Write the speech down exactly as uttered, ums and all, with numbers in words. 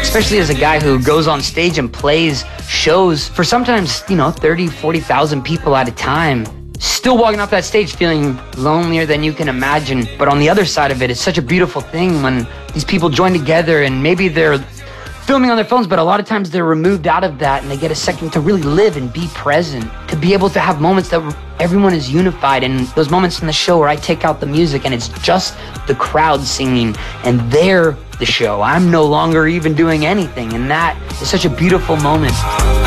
especially as a guy who goes on stage and plays shows for sometimes, you know, thirty, forty thousand people at a time. Still walking off that stage feeling lonelier than you can imagine. But on the other side of it, it's such a beautiful thing when these people join together and maybe they're filming on their phones, but a lot of times they're removed out of that and they get a second to really live and be present, to be able to have moments that everyone is unified, and those moments in the show where I take out the music and it's just the crowd singing and they're the show. I'm no longer even doing anything, and that is such a beautiful moment.